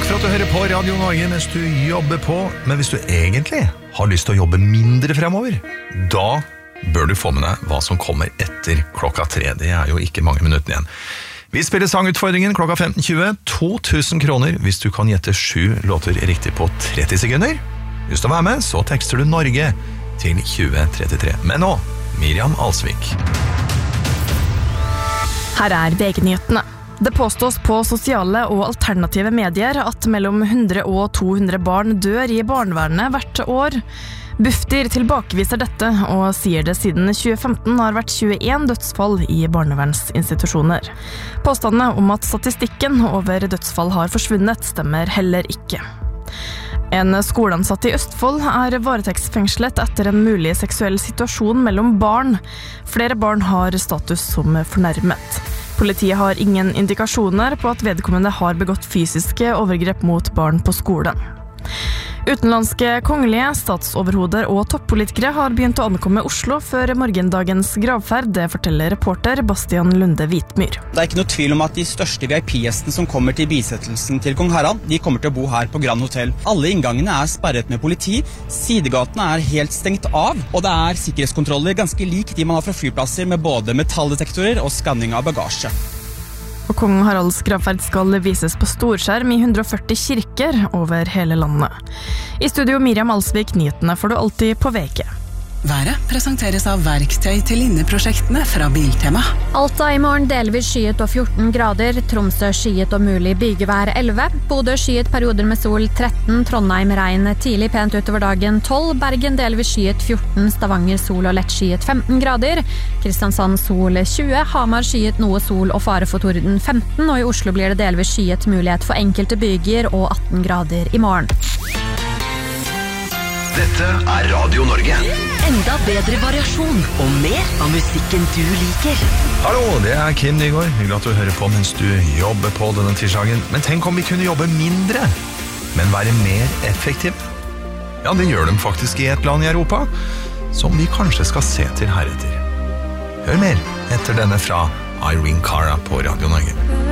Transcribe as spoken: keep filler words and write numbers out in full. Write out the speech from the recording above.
Takk for at du hører på Radio Norge mens du jobber på. Men hvis du egentlig har lyst til å jobbe mindre fremover, da bør du få med deg hva som kommer etter klokka tre. Det er jo ikke mange minutter igjen. Vi spiller sangutfordringen klokka femten tjue. to tusen kroner hvis du kan gjette sju låter riktig på tretti sekunder. Hvis du vil være med, så tekster du Norge til tjue trettitre. Men nå, Miriam Alsvik. Her er V G-nyhetene. Det påstås på sosiale og alternative medier at mellom hundre og to hundre barn dør i barnevernet hvert år. Bufdir tilbakeviser dette og sier det siden tjue femten har vært tjueen dødsfall i barnevernsinstitusjoner. Påstandene om at statistikken over dødsfall har forsvunnet stemmer heller ikke. En skoleansatt i Østfold er varetektsfengslet etter en mulig seksuell situasjon mellom barn. Flere barn har status som fornærmet. Politiet har ingen indikasjoner på at vedkommende har begått fysiske overgrep mot barn på skolen. Utenlandske kongelige, statsoverhoder og toppolitikere har begynt å ankomme Oslo før morgendagens gravferd, det forteller reporter Bastian Lunde Vitmyr. Det er ikke noe tvil om at de største V I P-gjestene som kommer til bisettelsen til kong Harald, de kommer til å bo her på Grand Hotel. Alle inngangene er sperret med politi, sidegatene er helt stengt av, og det er sikkerhetskontroller ganske lik de man har fra flyplasser med både metalldetektorer og skanning av bagasje. Og kong Haralds gravferd skal vises på storskjerm i hundre og førti kirker over hele landet. I studio Miriam Alsvik, nyhetene får du alltid på V G. Været presenteres av verktøy til inneprosjektene fra Biltema. Alta i morgen delvis skyet og fjorten grader, Tromsø skyet og mulig bygevær elleve, Bodø skyet perioder med sol tretten, Trondheim regn tidlig pent utover dagen tolv, Bergen delvis skyet fjorten, Stavanger sol og lett skyet femten grader, Kristiansand sol tjue, Hamar skyet noe sol og fare for torden femten, og i Oslo blir det delvis skyet mulighet for enkelte byger og atten grader i morgen. Dette er Radio Norge. Enda bedre variasjon og mer av musikken du liker. Hallo, det er Kim Nygaard. Hyggelig at du hører på mens du jobber på denne tirsdagen. Men tenk om vi kunne jobbe mindre, men være mer effektive. Ja, det gjør de faktisk i et land i Europa, som vi kanskje skal se til heretter. Hør mer etter denne fra Irene Cara på Radio Norge.